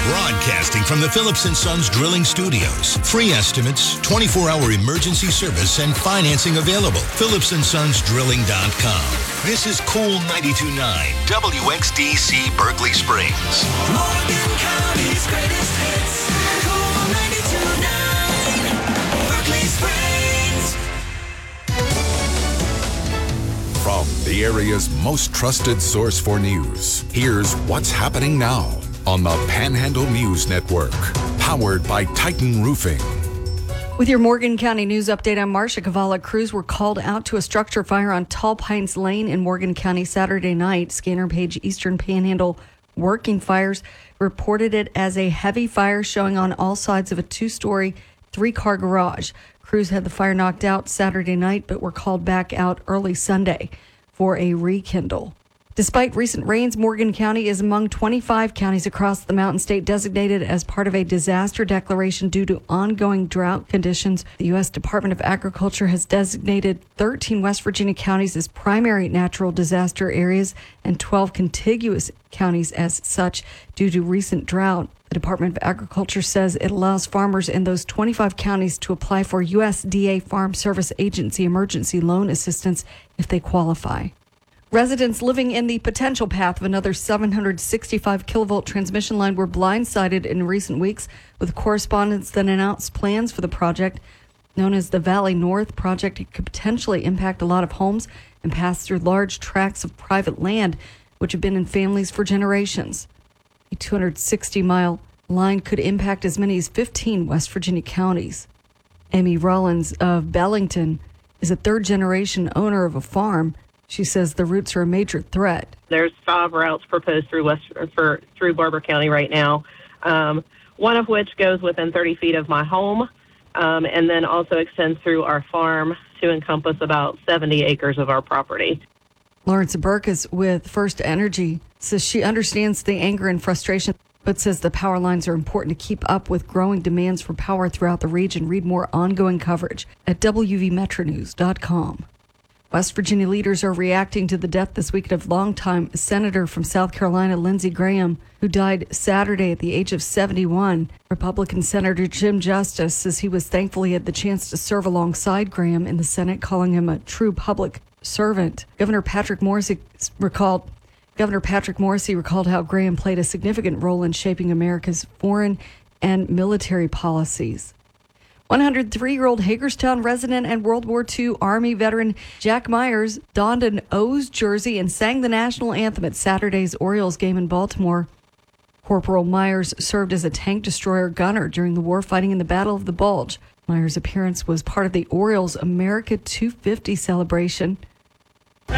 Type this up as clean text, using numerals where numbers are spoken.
Broadcasting from the Phillips & Sons Drilling Studios. Free estimates, 24-hour emergency service, and financing available. PhillipsandSonsDrilling.com. This is Cool 92.9 WXDC Berkeley Springs. Morgan County's greatest hits. Cool 92.9 Berkeley Springs. From the area's most trusted source for news, here's what's happening now on the Panhandle News Network, powered by Titan Roofing. With your Morgan County News update, I'm Marcia Cavallo. Crews were called out to a structure fire on Tall Pines Lane in Morgan County Saturday night. Scanner page Eastern Panhandle Working Fires reported it as a heavy fire showing on all sides of a two-story, three-car garage. Crews had the fire knocked out Saturday night, but were called back out early Sunday for a rekindle. Despite recent rains, Morgan County is among 25 counties across the Mountain State designated as part of a disaster declaration due to ongoing drought conditions. The U.S. Department of Agriculture has designated 13 West Virginia counties as primary natural disaster areas and 12 contiguous counties as such due to recent drought. The Department of Agriculture says it allows farmers in those 25 counties to apply for USDA Farm Service Agency emergency loan assistance if they qualify. Residents living in the potential path of another 765 kilovolt transmission line were blindsided in recent weeks with correspondence that announced plans for the project. Known as the Valley North project, it could potentially impact a lot of homes and pass through large tracts of private land, which have been in families for generations. A 260-mile line could impact as many as 15 West Virginia counties. Amy Rollins of Bellington is a third-generation owner of a farm. She says the routes are a major threat. There's 5 routes proposed through Barber County right now, one of which goes within 30 feet of my home, and then also extends through our farm to encompass about 70 acres of our property. Lawrence Burkus with First Energy says she understands the anger and frustration, but says the power lines are important to keep up with growing demands for power throughout the region. Read more ongoing coverage at WVMetroNews.com. West Virginia leaders are reacting to the death this week of longtime Senator from South Carolina, Lindsey Graham, who died Saturday at the age of 71. Republican Senator Jim Justice says he was thankful he had the chance to serve alongside Graham in the Senate, calling him a true public servant. Governor Patrick Morrisey recalled how Graham played a significant role in shaping America's foreign and military policies. 103-year-old Hagerstown resident and World War II Army veteran Jack Myers donned an O's jersey and sang the national anthem at Saturday's Orioles game in Baltimore. Corporal Myers served as a tank destroyer gunner during the war fighting in the Battle of the Bulge. Myers' appearance was part of the Orioles America 250 celebration.